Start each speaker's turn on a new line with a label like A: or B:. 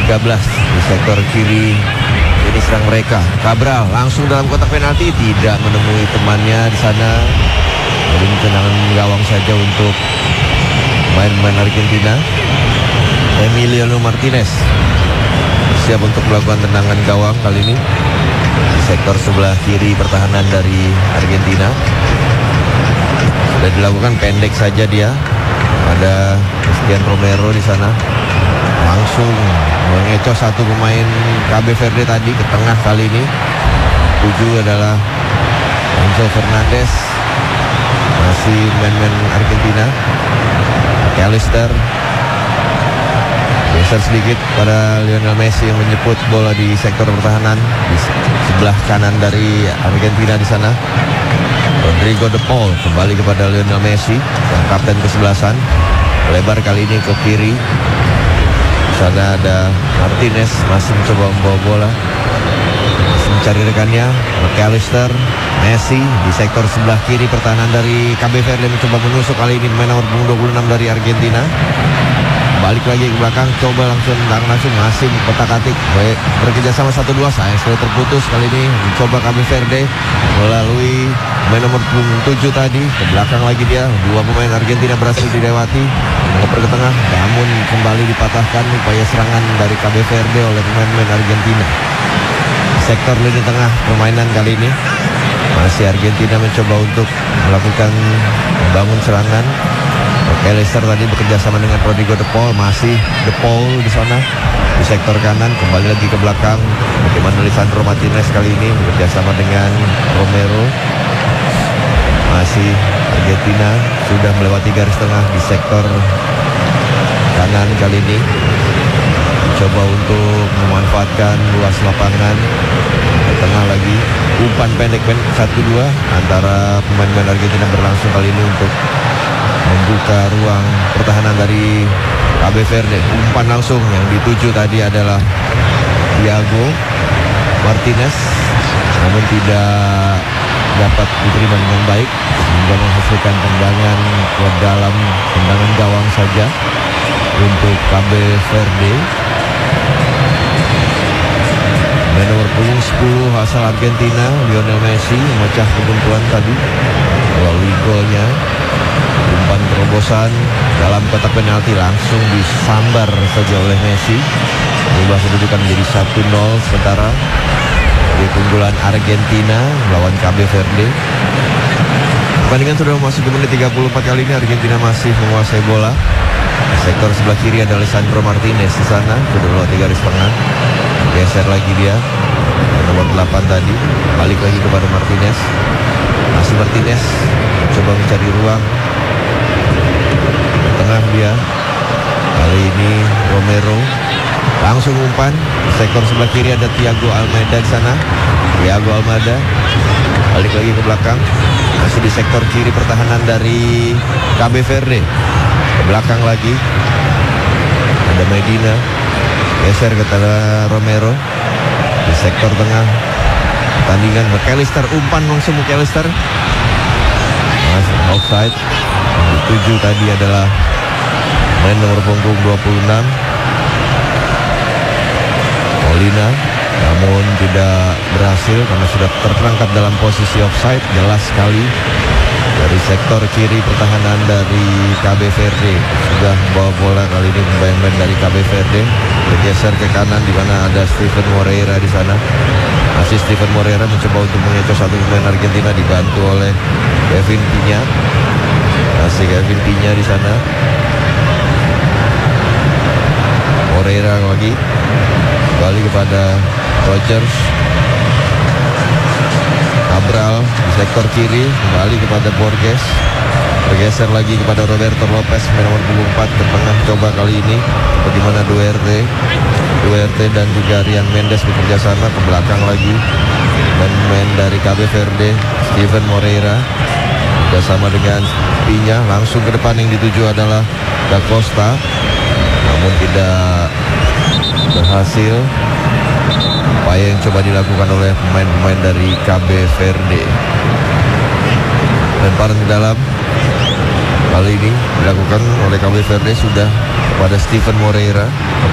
A: 13 di sektor kiri. Ini serang mereka. Cabral langsung dalam kotak penalti, tidak menemui temannya di sana. Jadi tendangan gawang saja untuk main-main Argentina. Emiliano Martinez siap untuk melakukan tendangan gawang kali ini di sektor sebelah kiri pertahanan dari Argentina. Sudah dilakukan, pendek saja dia. Ada Cristian Romero di sana. Langsung mengecoh satu pemain KB Verde tadi ke tengah kali ini. 7 adalah Enzo Fernandez. Masih main-main Argentina. McAllister geser sedikit pada Lionel Messi yang menjemput bola di sektor pertahanan di sebelah kanan dari Argentina di sana. Rodrigo De Paul kembali kepada Lionel Messi, yang kapten kesebelasan. Lebar kali ini ke kiri. Di sana ada Martinez masih mencoba membawa bola, masih mencari rekannya. McAllister, Messi di sektor sebelah kiri pertahanan dari KB Verde mencoba menusuk kali ini pemain nomor 26 dari Argentina. Balik lagi ke belakang, coba langsung masih kotak-atik. Bekerja sama 1-2, sayang sekali terputus kali ini. Mencoba KB Verde melalui pemain nomor 7 tadi, ke belakang lagi dia. Dua pemain Argentina berhasil dilewati, mengoper ke tengah, namun kembali dipatahkan upaya serangan dari KB Verde oleh pemain-pemain Argentina. Sektor lini tengah permainan kali ini masih Argentina mencoba untuk melakukan membangun serangan. McAllister tadi bekerja sama dengan Rodrigo De Paul, masih De Paul di sana di sektor kanan, kembali lagi ke belakang. Bagaimana Lisandro Martinez kali ini bekerja sama dengan Romero. Masih Argentina sudah melewati garis tengah di sektor kanan kali ini. Coba untuk memanfaatkan luas lapangan. Di tengah lagi umpan pendek 1-2 antara pemain-pemain Argentina berlangsung kali ini untuk membuka ruang pertahanan dari KB Verde. Umpan langsung yang dituju tadi adalah Thiago Martinez, namun tidak dapat diterima dengan baik sehingga menghasilkan tendangan ke dalam, tendangan gawang saja untuk KB Verde. Dan nomor punggung 10 asal Argentina, Lionel Messi, memecah kebuntuan tadi melalui golnya. Umpan terobosan dalam kotak penalti langsung disambar saja oleh Messi, mengubah kedudukan menjadi 1-0 sementara di keunggulan Argentina melawan KB Verde. Pertandingan sudah memasuki menit 34 kali ini. Argentina masih menguasai bola. Di sektor sebelah kiri ada Lisandro Martinez di sana, sudah melewati garis tengah. Geser lagi dia, nomor 8 tadi, balik lagi kepada Martinez. Masih Martinez coba mencari ruang. Tengah dia. Kali ini Romero langsung umpan. Di sektor sebelah kiri ada Thiago Almada di sana. Thiago Almada balik lagi ke belakang. Masih di sektor kiri pertahanan dari KB Verde. Ke belakang lagi ada Medina. Geser ke tengah Romero. Di sektor tengah pertandingan McAllister, umpan langsung McAllister. Masih offside. Yang dituju tadi adalah main nomor punggung 26 Molina, namun tidak berhasil karena sudah terperangkap dalam posisi offside. Jelas sekali dari sektor kiri pertahanan dari KB Verde sudah membawa bola kali ini pemain-pemain dari KB Verde. Bergeser ke kanan di mana ada Steven Moreira di sana. Masih Steven Moreira mencoba untuk mengecoh satu pemain Argentina, dibantu oleh Kevin Piña. Masih Kevin Piña di sana. Moreira lagi kembali kepada Rogers. Cabral di sektor kiri kembali kepada Borges. Bergeser lagi kepada Roberto Lopez, nomor 24 ke tengah. Coba kali ini bagaimana Duerte dan juga Rian Mendes bekerja sama ke belakang lagi. Dan main dari KB Verde, Steven Moreira bersama dengan Piña langsung ke depan. Yang dituju adalah Da Costa, namun tidak berhasil upaya yang coba dilakukan oleh pemain-pemain dari KB Verde. Lemparan ke dalam kali ini dilakukan oleh KB Verde sudah kepada Steven Moreira.